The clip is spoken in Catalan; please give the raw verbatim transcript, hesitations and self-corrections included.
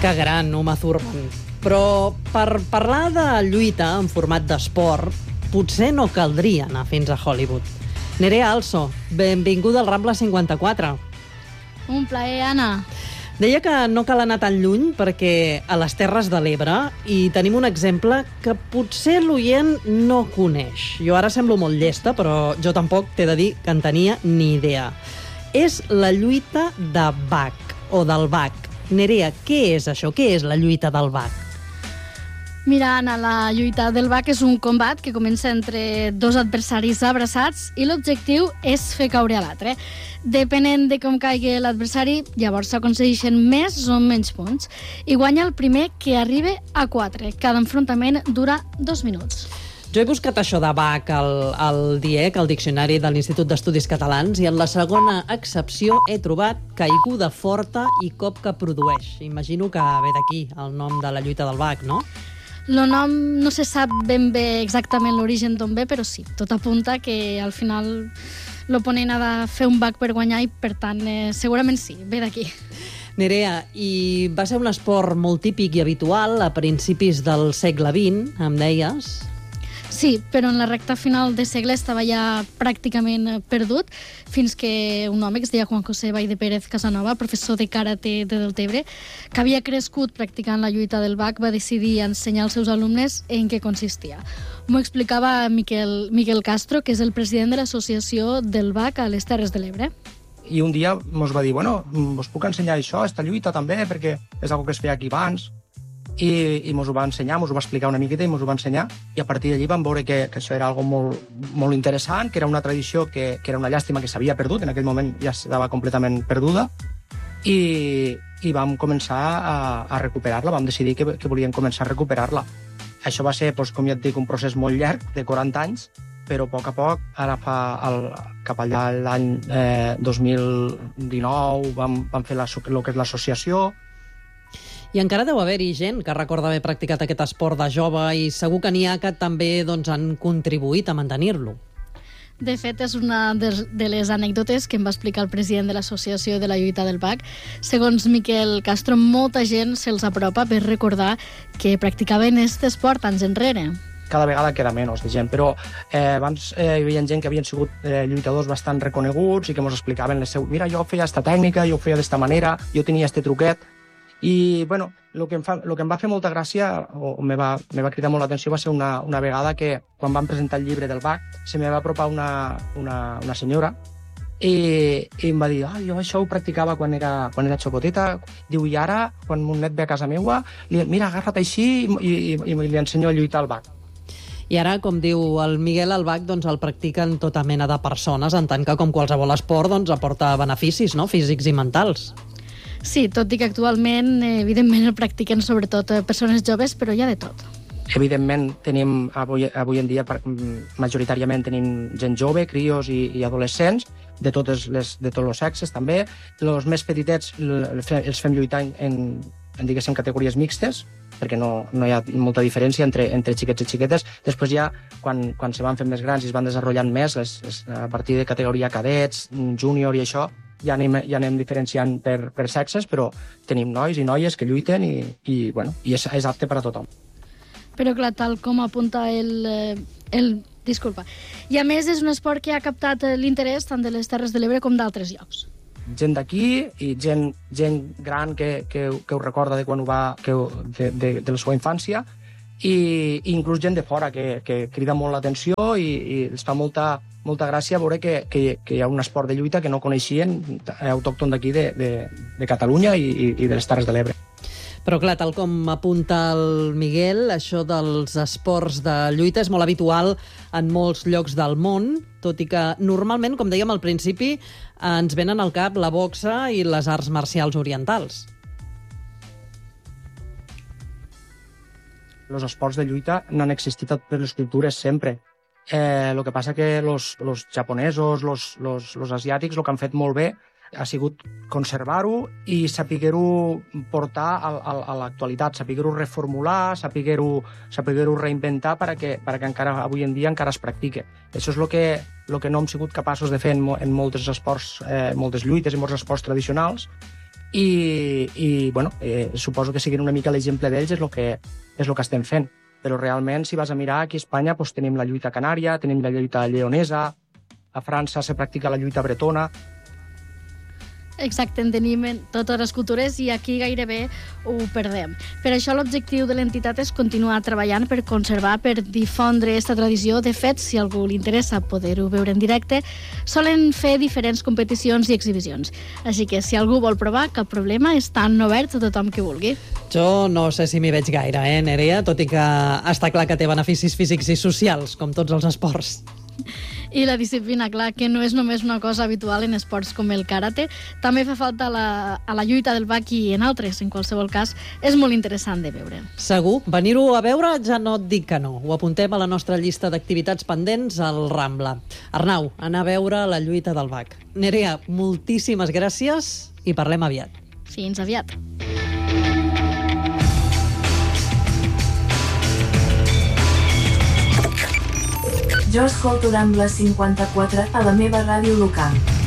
Que gran, Uma Thurman. Però per parlar de lluita en format d'esport, potser no caldria anar fins a Hollywood. Nerea Also, benvinguda al Rambla cinquanta-quatre. Un plaer, Anna. Deia que no cal anar tan lluny perquè a les Terres de l'Ebre hi tenim un exemple que potser l'oient no coneix. Jo ara semblo molt llesta, però jo tampoc t'he de dir que en tenia ni idea. És la lluita de bac, o del bac. Nerea, què és això? Què és la lluita del bac? Mira, Anna, la lluita del bac és un combat que comença entre dos adversaris abraçats i l'objectiu és fer caure a l'altre. Depenent de com caigui l'adversari, llavors s'aconsegueixen més o menys punts i guanya el primer que arriba a quatre. Cada enfrontament dura dos minuts. Jo he buscat això de bac al, al D I E C, al Diccionari de l'Institut d'Estudis Catalans, i en la segona accepció he trobat caiguda forta i cop que produeix. Imagino que ve d'aquí el nom de la lluita del bac, no? El nom no se sap ben bé exactament l'origen d'on ve, però sí, tot apunta que al final l'oponent ha de fer un bac per guanyar i, per tant, eh, segurament sí, ve d'aquí. Nerea, i va ser un esport molt típic i habitual a principis del segle vint, em deies? Sí, però en la recta final de segle estava ja pràcticament perdut, fins que un home que es deia Juan José Vall de Pérez Casanova, professor de karate de Deltebre, que havia crescut practicant la lluita del bac, va decidir ensenyar als seus alumnes en què consistia. M'ho explicava Miquel, Miquel Castro, que és el president de l'associació del bac a les Terres de l'Ebre. I un dia ens va dir, bueno, us puc ensenyar això, esta lluita també, perquè és una que es feia aquí abans. I, i ens ho va ensenyar, ens ho va explicar una miqueta i ens ho va ensenyar, i a partir d'allí vam veure que, que això era algo molt, molt interessant, que era una tradició que, que era una llàstima que s'havia perdut, en aquell moment ja estava completament perduda, i, i vam començar a, a recuperar-la, vam decidir que, que volíem començar a recuperar-la. Això va ser, doncs, com ja et dic, un procés molt llarg, de quaranta anys, però a poc a poc, ara fa el, cap allà l'any eh, dos mil dinou vam, vam fer la, el que és l'associació. I encara deu haver-hi gent que recorda haver practicat aquest esport de jove i segur que n'hi ha que també doncs, han contribuït a mantenir-lo. De fet, és una de les anècdotes que em va explicar el president de l'Associació de la Lluita del Bac. Segons Miquel Castro, molta gent se'ls apropa per recordar que practicaven aquest esport anys enrere. Cada vegada queda menys de gent, però eh, abans eh, hi havia gent que havien sigut eh, lluitadors bastant reconeguts i que ens explicaven les seus... Mira, jo feia esta tècnica, jo ho feia d'esta manera, jo tenia este truquet. I, bueno, el que, em fa, el que em va fer molta gràcia, o me va, me va cridar molt l'atenció, va ser una, una vegada que, quan vam presentar el llibre del bac, se me va apropar una, una, una senyora i, i em va dir, ah, jo això ho practicava quan era, quan era xocoteta. Diu, i ara, quan mon net ve a casa meua, li, mira, agarra't així i, i, i li ensenyo a lluitar al bac. I ara, com diu el Miguel, el bac doncs, el practiquen tota mena de persones, en tant que, com qualsevol esport, doncs, aporta beneficis, no?, físics i mentals. Sí, tot i que actualment, evidentment, el practiquen sobretot persones joves, però hi ha de tot. Evidentment, tenim, avui, avui en dia, majoritàriament tenim gent jove, crios i, i adolescents, de, totes les, de tots els sexes, també. Els més petitets els fem lluitar en, en diguéssim, categories mixtes, perquè no, no hi ha molta diferència entre, entre xiquets i xiquetes. Després ja, quan, quan se van fent més grans i es van desenvolupant més, les, les, a partir de categoria cadets, júnior i això, ja anem, ja anem diferenciant per, per sexes, però tenim nois i noies que lluiten i, i, bueno, i és, és apte per a tothom. Però clar, tal com apunta el, el... Disculpa. I a més és un esport que ha captat l'interès tant de les Terres de l'Ebre com d'altres llocs. Gent d'aquí i gent, gent gran que, que, que ho recorda de quan ho va, que, de, de, de la seva infància, i, i inclús gent de fora que, que crida molt l'atenció i, i els fa molta, molta gràcia veure que, que, que hi ha un esport de lluita que no coneixien, autòcton d'aquí de, de, de Catalunya i, i de les Terres de l'Ebre. Però clar, tal com apunta el Miguel, això dels esports de lluita és molt habitual en molts llocs del món, tot i que normalment, com dèiem al principi, ens venen al cap la boxa i les arts marcials orientals. Els esports de lluita no han existit per les cultures sempre. Eh, el que passa que els japonesos, els asiàtics, el que han fet molt bé ha sigut conservar-ho i saber-ho portar a, a, a l'actualitat, saber-ho reformular, saber-ho saber reinventar perquè, perquè encara avui en dia encara es practique. Això és el que, el que no hem sigut capaços de fer en, en molts esports, eh, moltes lluites i molts esports tradicionals, i, i bueno, eh, suposo que siguin una mica l'exemple d'ells és el que, és el que estem fent. Però realment, si vas a mirar, aquí a Espanya doncs, tenim la lluita canària, tenim la lluita lleonesa, a França se practica la lluita bretona. Exacte, en tenim en totes les cultures i aquí gairebé ho perdem. Per això l'objectiu de l'entitat és continuar treballant per conservar, per difondre aquesta tradició. De fet, si a algú li interessa poder-ho veure en directe, solen fer diferents competicions i exhibicions. Així que si algú vol provar, cap problema, estan oberts a tothom que vulgui. Jo no sé si m'hi veig gaire, eh, Nerea? Tot i que està clar que té beneficis físics i socials, com tots els esports. I la disciplina, clar, que no és només una cosa habitual en esports com el karate, també fa falta la, a la lluita del bac i en altres. En qualsevol cas, és molt interessant de veure. Segur. Venir-ho a veure ja no et dic que no. Ho apuntem a la nostra llista d'activitats pendents al Rambla. Arnau, anar a veure la lluita del bac. Nerea, moltíssimes gràcies i parlem aviat. Fins aviat. Jo escolto Rambla cinquanta-quatre a la meva ràdio local.